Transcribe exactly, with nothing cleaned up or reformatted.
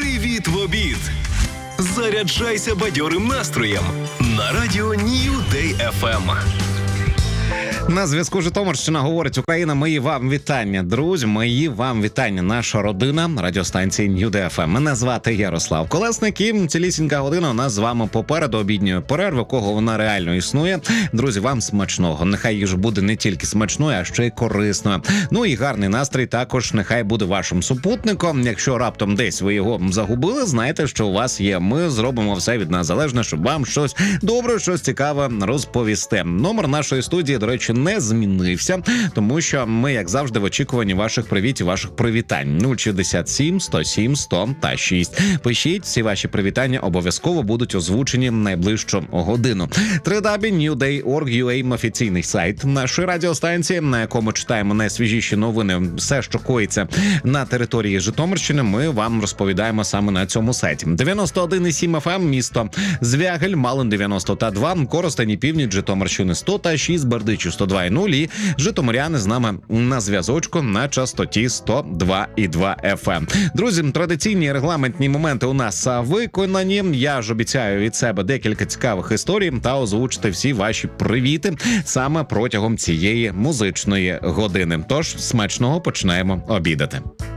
Привіт в обід! Заряджайся бадьорим настроєм на радіо New Day еф ем. На зв'язку Житомирщина, говорить Україна. Мої вам вітання, друзі. Мої вам вітання. Наша родина радіостанції New Day еф ем. Мене звати Ярослав Колесник, і цілісінька година у нас з вами попереду обідньої перерви, кого вона реально існує. Друзі, вам смачного. Нехай їжа буде не тільки смачною, а ще й корисною. Ну і гарний настрій також нехай буде вашим супутником. Якщо раптом десь ви його загубили, знайте, що у вас є. Ми зробимо все від нас залежне, щоб вам щось добре, щось цікаве розповісти. Номер нашої студії, до речі, не змінився, тому що ми, як завжди, в очікуванні ваших привітів, ваших привітань. нуль шістдесят сім, сто сім, сто та шість. Пишіть, всі ваші привітання обов'язково будуть озвучені в найближчу годину. дабл ю дабл ю дабл ю крапка нью дей крапка орг крапка ю а – офіційний сайт нашої радіостанції, на якому читаємо найсвіжіші новини, все, що коїться на території Житомирщини, ми вам розповідаємо саме на цьому сайті. дев'яносто один і сім еф ем, місто Звягель, Малин дев'яносто та два, Коростень і Північ Житомирщини сто та шість, Бердичів сто два і нуль, і житомиряни з нами на зв'язочку на частоті сто два і два еф ем. Друзі, традиційні регламентні моменти у нас виконані. Я ж обіцяю від себе декілька цікавих історій та озвучити всі ваші привіти саме протягом цієї музичної години. Тож, смачного, починаємо обідати.